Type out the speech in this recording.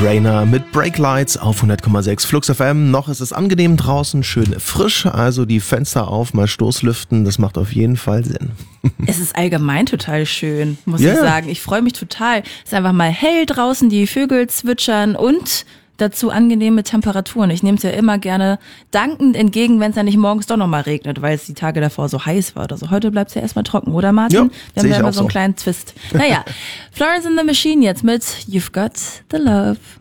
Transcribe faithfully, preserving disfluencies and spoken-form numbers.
Rainer mit Brake Lights auf hundert Komma sechs Flux F M. Noch ist es angenehm draußen, schön frisch, also die Fenster auf, mal Stoßlüften, das macht auf jeden Fall Sinn. Es ist allgemein total schön, muss Yeah. ich sagen. Ich freue mich total. Es ist einfach mal hell draußen, die Vögel zwitschern und dazu angenehme Temperaturen. Ich nehme es ja immer gerne dankend entgegen, wenn es ja nicht morgens doch nochmal regnet, weil es die Tage davor so heiß war oder so. Heute bleibt es ja erstmal trocken, oder Martin? Ja, Wir sehe haben ja ich immer auch so einen so. kleinen Twist. Naja, Florence and the Machine jetzt mit You've Got the Love.